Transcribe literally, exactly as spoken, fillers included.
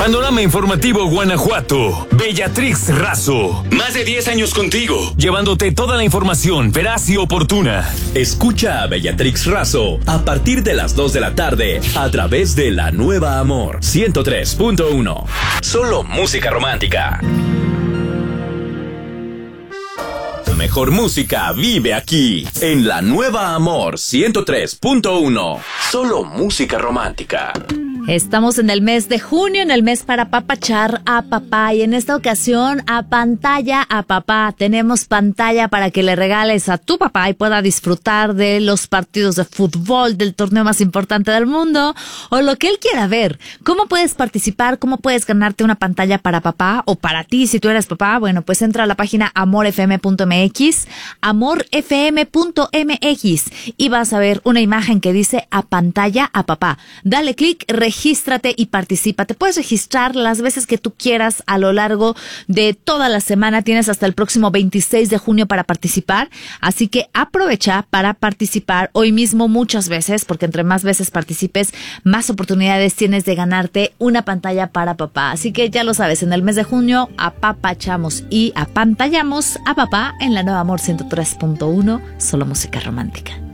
Panorama Informativo Guanajuato. Bellatrix Razo. Más de diez años contigo, llevándote toda la información veraz y oportuna. Escucha a Bellatrix Razo a partir de las dos de la tarde a través de La Nueva Amor ciento tres punto uno. Solo música romántica. Mejor música vive aquí, en La Nueva Amor ciento tres punto uno. Solo música romántica. Estamos en el mes de junio, en el mes para apapachar a papá, y en esta ocasión a pantalla a papá. Tenemos pantalla para que le regales a tu papá y pueda disfrutar de los partidos de fútbol, del torneo más importante del mundo, o lo que él quiera ver. ¿Cómo puedes participar? ¿Cómo puedes ganarte una pantalla para papá o para ti si tú eres papá? Bueno, pues entra a la página amor f m punto m x, amor f m punto m x, y vas a ver una imagen que dice a pantalla a papá. Dale clic, regístrate y participa. Te puedes registrar las veces que tú quieras a lo largo de toda la semana. Tienes hasta el próximo veintiséis de junio para participar, así que aprovecha para participar hoy mismo muchas veces, porque entre más veces participes, más oportunidades tienes de ganarte una pantalla para papá. Así que ya lo sabes, en el mes de junio apapachamos y apantallamos a papá en La Nueva Amor ciento tres punto uno, solo música romántica.